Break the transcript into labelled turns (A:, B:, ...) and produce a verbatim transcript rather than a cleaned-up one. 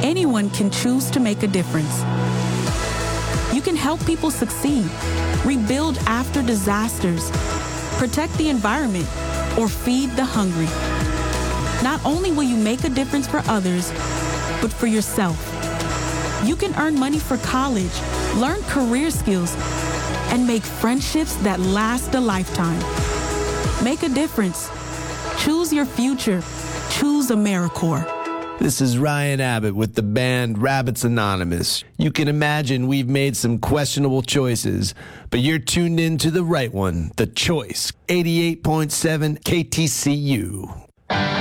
A: Anyone can choose to make a difference. You can help people succeed, rebuild after disasters, protect the environment, or feed the hungry. Not only will you make a difference for others, but for yourself. You can earn money for college, learn career skills, and make friendships that last a lifetime. Make a difference. Choose your future. Choose AmeriCorps.
B: This is Ryan Abbott with the band Rabbits Anonymous. You can imagine we've made some questionable choices, but you're tuned in to the right one, The Choice, eighty-eight point seven K T C U.